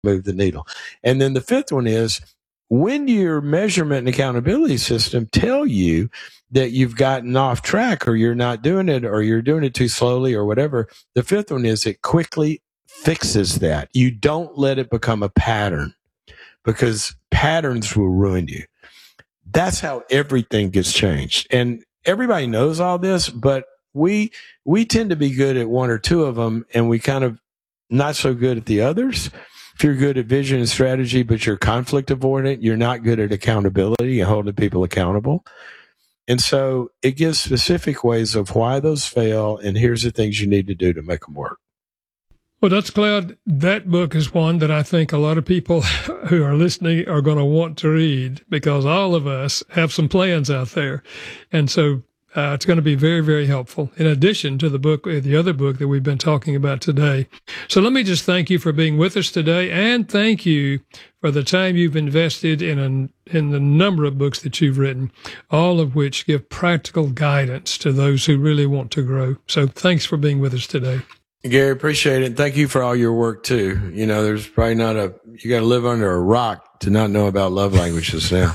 move the needle. And then the fifth one is when your measurement and accountability system tell you that you've gotten off track or you're not doing it or you're doing it too slowly or whatever, the fifth one is it quickly fixes that. You don't let it become a pattern because patterns will ruin you. That's how everything gets changed. And everybody knows all this, but we tend to be good at one or two of them and we kind of not so good at the others. If you're good at vision and strategy, but you're conflict avoidant, you're not good at accountability and holding people accountable. And so it gives specific ways of why those fail, and here's the things you need to do to make them work. Well, Dr. Cloud, that book is one that I think a lot of people who are listening are going to want to read because all of us have some plans out there. And so it's going to be very, very helpful in addition to the other book that we've been talking about today. So let me just thank you for being with us today and thank you for the time you've invested in the number of books that you've written, all of which give practical guidance to those who really want to grow. So thanks for being with us today. Gary, appreciate it. Thank you for all your work too. You know, there's probably you got to live under a rock to not know about love languages now.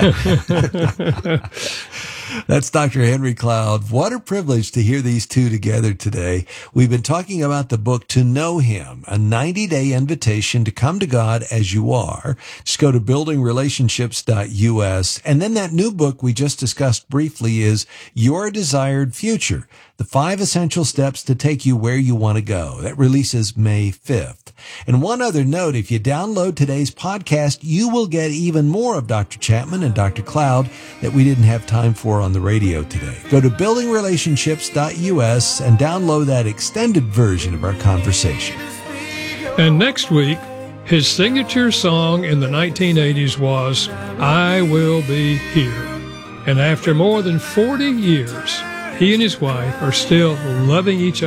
That's Dr. Henry Cloud. What a privilege to hear these two together today. We've been talking about the book To Know Him, a 90-day invitation to come to God as you are. Just go to buildingrelationships.us. And then that new book we just discussed briefly is Your Desired Future, the 5 essential steps to take you where you want to go. That releases May 5th. And one other note, if you download today's podcast, you will get even more of Dr. Chapman and Dr. Cloud that we didn't have time for on the radio today. Go to buildingrelationships.us and download that extended version of our conversation. And next week, his signature song in the 1980s was I Will Be Here. And after more than 40 years, he and his wife are still loving each other.